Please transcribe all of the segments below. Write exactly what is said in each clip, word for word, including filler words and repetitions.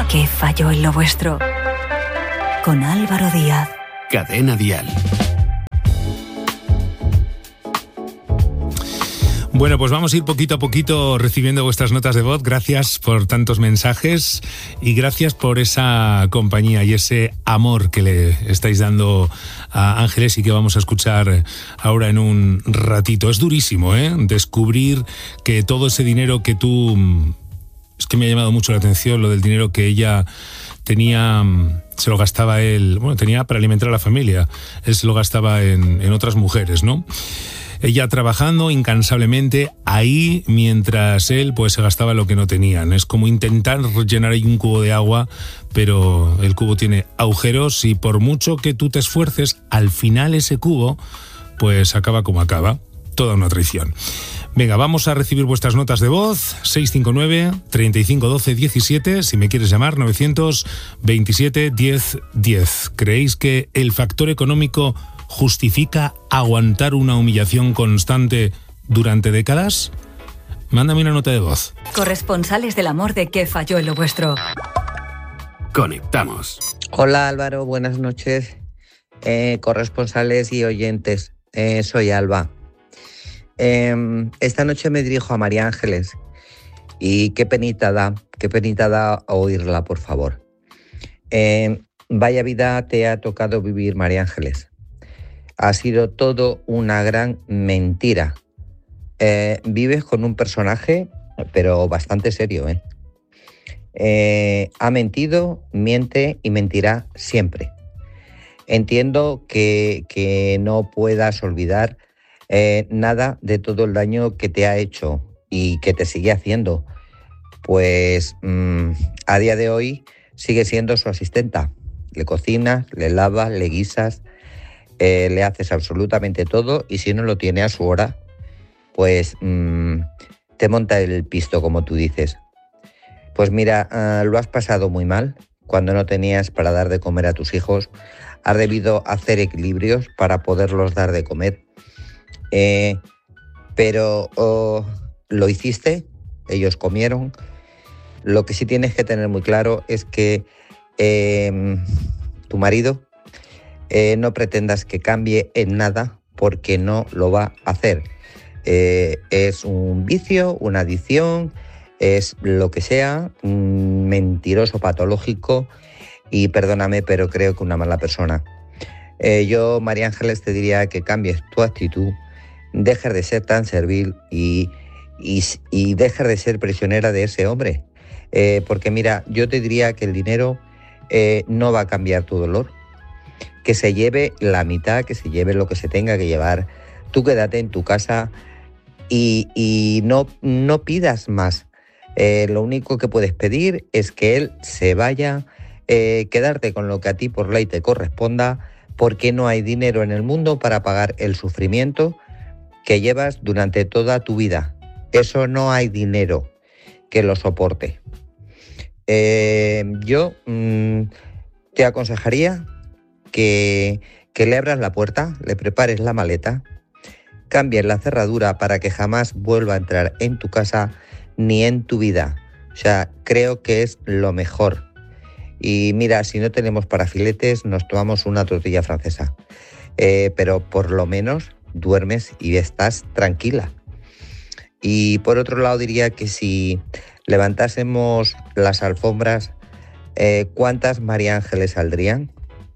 ¿Qué falló en lo vuestro? Con Álvaro Díaz. Cadena Dial. Bueno, pues vamos a ir poquito a poquito recibiendo vuestras notas de voz. Gracias por tantos mensajes y gracias por esa compañía y ese amor que le estáis dando a Ángeles y que vamos a escuchar ahora en un ratito. Es durísimo, ¿eh? Descubrir que todo ese dinero que tú... Es que me ha llamado mucho la atención lo del dinero que ella tenía... Se lo gastaba él... Bueno, tenía para alimentar a la familia. Él se lo gastaba en, en otras mujeres, ¿no? Ella trabajando incansablemente ahí mientras él pues se gastaba lo que no tenían. Es como intentar llenar ahí un cubo de agua, pero el cubo tiene agujeros y por mucho que tú te esfuerces, al final ese cubo pues acaba como acaba. Toda una traición. Venga, vamos a recibir vuestras notas de voz. seis cinco nueve, treinta y cinco, doce, diecisiete. Si me quieres llamar, novecientos veintisiete, diez, diez. ¿Creéis que el factor económico justifica aguantar una humillación constante durante décadas? Mándame una nota de voz. Corresponsales del amor de ¿Qué falló en lo vuestro? Conectamos. Hola Álvaro, buenas noches. Eh, corresponsales y oyentes, eh, soy Alba. Eh, esta noche me dirijo a María Ángeles y qué penita da, qué penita da oírla, por favor. Eh, vaya vida te ha tocado vivir, María Ángeles. Ha sido todo una gran mentira. Eh, vives con un personaje, pero bastante serio, ¿eh? Eh, ha mentido, miente y mentirá siempre. Entiendo que, que no puedas olvidar eh, nada de todo el daño que te ha hecho y que te sigue haciendo. Pues mmm, a día de hoy sigue siendo su asistenta. Le cocinas, le lavas, le guisas. Eh, le haces absolutamente todo y si no lo tiene a su hora, pues mmm, te monta el pisto, como tú dices. Pues mira, uh, lo has pasado muy mal cuando no tenías para dar de comer a tus hijos. Has debido hacer equilibrios para poderlos dar de comer. Eh, pero oh, lo hiciste, ellos comieron. Lo que sí tienes que tener muy claro es que eh, tu marido Eh, no pretendas que cambie en nada porque no lo va a hacer. Eh, es un vicio, una adicción, es lo que sea, un mentiroso patológico y perdóname, pero creo que una mala persona. Eh, yo, María Ángeles, te diría que cambies tu actitud, dejes de ser tan servil y, y, y dejes de ser prisionera de ese hombre. Eh, porque mira, yo te diría que el dinero eh, no va a cambiar tu dolor. Que se lleve la mitad, que se lleve lo que se tenga que llevar. Tú quédate en tu casa y, y no, no pidas más. Eh, lo único que puedes pedir es que él se vaya, eh, quedarte con lo que a ti por ley te corresponda, porque no hay dinero en el mundo para pagar el sufrimiento que llevas durante toda tu vida. Eso no hay dinero que lo soporte. Eh, yo mmm, te aconsejaría Que, que le abras la puerta, le prepares la maleta, cambies la cerradura para que jamás vuelva a entrar en tu casa ni en tu vida. O sea, creo que es lo mejor. Y mira, si no tenemos para filetes, nos tomamos una tortilla francesa. Eh, pero por lo menos duermes y estás tranquila. Y por otro lado diría que si levantásemos las alfombras, eh, ¿cuántas María Ángeles saldrían?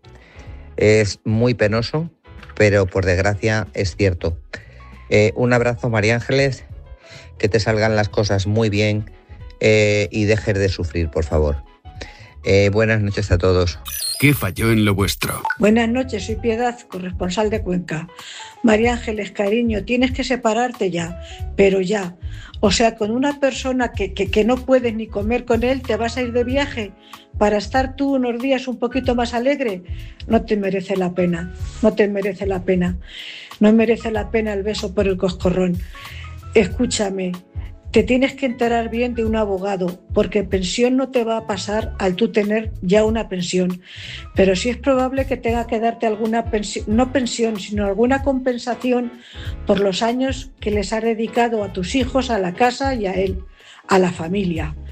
Es muy penoso, pero por desgracia es cierto. Eh, un abrazo, María Ángeles, que te salgan las cosas muy bien eh, y dejes de sufrir, por favor. Eh, buenas noches a todos. ¿Qué falló en lo vuestro? Buenas noches, soy Piedad, corresponsal de Cuenca. María Ángeles, cariño, tienes que separarte ya, pero ya. O sea, con una persona que, que, que no puedes ni comer con él, ¿te vas a ir de viaje para estar tú unos días un poquito más alegre? No te merece la pena, no te merece la pena. No merece la pena el beso por el coscorrón. Escúchame, te tienes que enterar bien de un abogado, porque pensión no te va a pasar al tú tener ya una pensión. Pero sí es probable que tenga que darte alguna pensión, no pensión, sino alguna compensación por los años que les has dedicado a tus hijos, a la casa y a él, a la familia.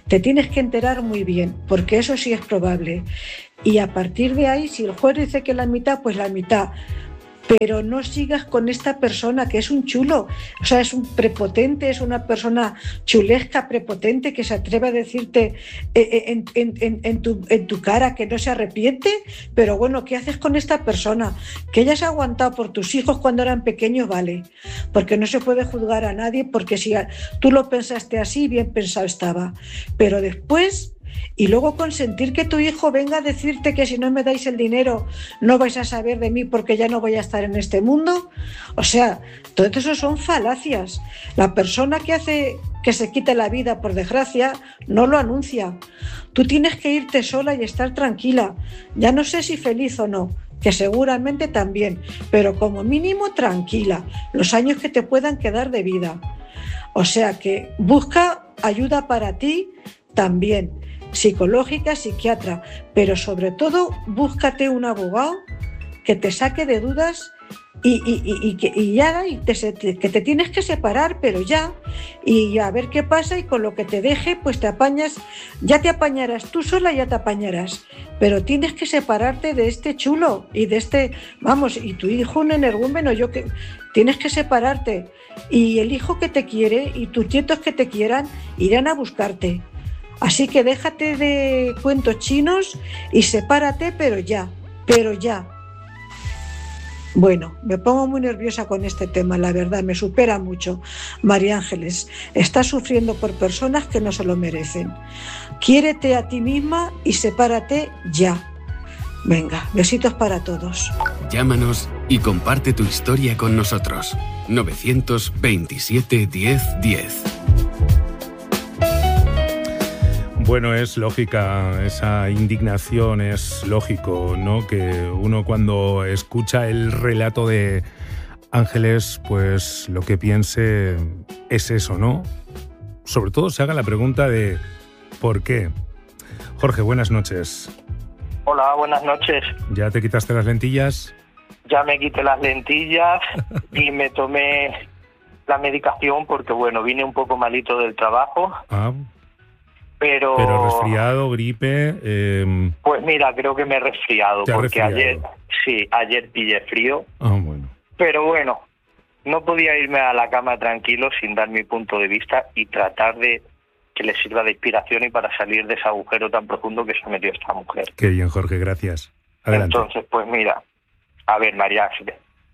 te tienes que enterar muy bien, porque eso sí es probable. Y a partir de ahí, si el juez dice que la mitad, pues la mitad. Pero no sigas con esta persona que es un chulo, o sea, es un prepotente, es una persona chulesca, prepotente, que se atreve a decirte en, en, en, en, tu, en tu cara que no se arrepiente. Pero bueno, ¿qué haces con esta persona? Que ella se ha aguantado por tus hijos cuando eran pequeños, vale, porque no se puede juzgar a nadie, porque si tú lo pensaste así, bien pensado estaba, pero después... Y luego consentir que tu hijo venga a decirte que si no me dais el dinero no vais a saber de mí porque ya no voy a estar en este mundo. O sea, todo eso son falacias. La persona que hace que se quite la vida, por desgracia, no lo anuncia. Tú tienes que irte sola y estar tranquila. Ya no sé si feliz o no, que seguramente también, pero como mínimo tranquila, los años que te puedan quedar de vida. O sea que busca ayuda para ti también, psicológica, psiquiatra, pero sobre todo búscate un abogado que te saque de dudas y, y, y, y, que, y ya y te, que te tienes que separar, pero ya, y a ver qué pasa, y con lo que te deje pues te apañas, ya te apañarás tú sola, ya te apañarás, pero tienes que separarte de este chulo y de este, vamos, y tu hijo un energúmeno, yo que tienes que separarte, y el hijo que te quiere y tus nietos que te quieran irán a buscarte. Así que déjate de cuentos chinos y sepárate, pero ya, pero ya. Bueno, me pongo muy nerviosa con este tema, la verdad, me supera mucho. María Ángeles, estás sufriendo por personas que no se lo merecen. Quiérete a ti misma y sepárate ya. Venga, besitos para todos. Llámanos y comparte tu historia con nosotros. novecientos veintisiete diez diez. Bueno, es lógica esa indignación, es lógico, ¿no? Que uno cuando escucha el relato de Ángeles, pues lo que piense es eso, ¿no? Sobre todo se haga la pregunta de ¿por qué? Jorge, buenas noches. Hola, buenas noches. ¿Ya te quitaste las lentillas? Ya me quité las lentillas y me tomé la medicación porque, bueno, vine un poco malito del trabajo. Ah. Pero, Pero resfriado, gripe... Eh... Pues mira, creo que me he resfriado, porque resfriado? ayer, sí, ayer pillé frío. Ah, bueno. Pero bueno, no podía irme a la cama tranquilo sin dar mi punto de vista y tratar de que le sirva de inspiración y para salir de ese agujero tan profundo que se ha metido esta mujer. Qué bien, Jorge, gracias. Adelante. Entonces, pues mira, a ver, María Ángeles,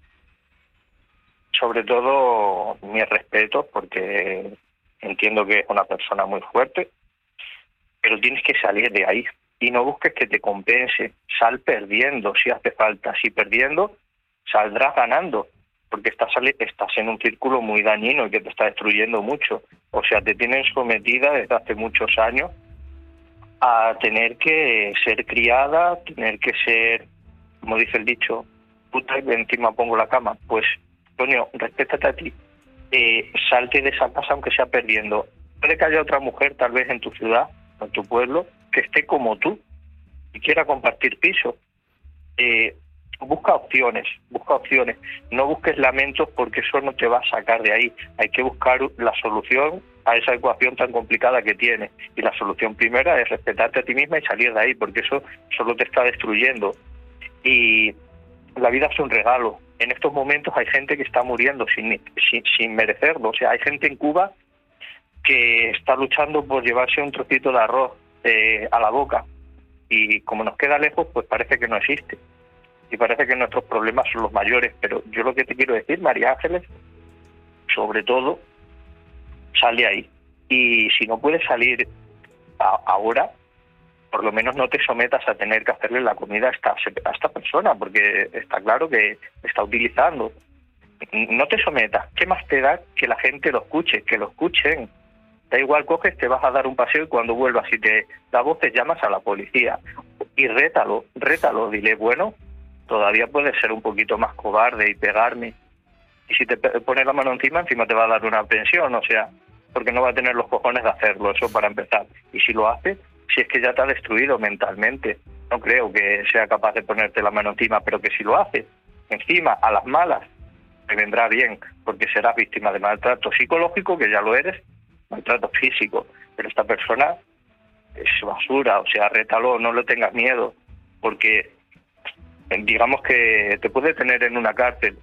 sobre todo mis respetos, porque entiendo que es una persona muy fuerte, pero tienes que salir de ahí y no busques que te compense. Sal perdiendo si hace falta. Si perdiendo, saldrás ganando, porque estás, estás en un círculo muy dañino y que te está destruyendo mucho. O sea, te tienen sometida desde hace muchos años a tener que ser criada, tener que ser, como dice el dicho, puta y encima pongo la cama. Pues, coño, respétate a ti. Eh, salte de esa casa aunque sea perdiendo. Puede que haya otra mujer, tal vez en tu ciudad, en tu pueblo, que esté como tú y quiera compartir piso. Eh, busca opciones, busca opciones. No busques lamentos porque eso no te va a sacar de ahí. Hay que buscar la solución a esa ecuación tan complicada que tienes. Y la solución primera es respetarte a ti misma y salir de ahí, porque eso solo te está destruyendo. Y la vida es un regalo. En estos momentos hay gente que está muriendo sin, sin, sin merecerlo. O sea, hay gente en Cuba que está luchando por llevarse un trocito de arroz eh, a la boca, y como nos queda lejos, pues parece que no existe, y parece que nuestros problemas son los mayores. Pero yo lo que te quiero decir, María Ángeles, sobre todo, sal de ahí, y si no puedes salir a, ahora, por lo menos no te sometas a tener que hacerle la comida a esta, a esta persona, porque está claro que está utilizando. No te sometas. ¿Qué más te da que la gente lo escuche? Que lo escuchen. Da igual, coges, te vas a dar un paseo y cuando vuelvas y te da voces llamas a la policía. Y rétalo, rétalo, dile, bueno, todavía puedes ser un poquito más cobarde y pegarme. Y si te pones la mano encima, encima te va a dar una pensión, o sea, porque no va a tener los cojones de hacerlo, eso para empezar. Y si lo hace, si es que ya te ha destruido mentalmente, no creo que sea capaz de ponerte la mano encima, pero que si lo hace encima, a las malas, te vendrá bien, porque serás víctima de maltrato psicológico, que ya lo eres, maltrato físico, pero esta persona es basura, o sea, rétalo, no le tengas miedo, porque digamos que te puede tener en una cárcel,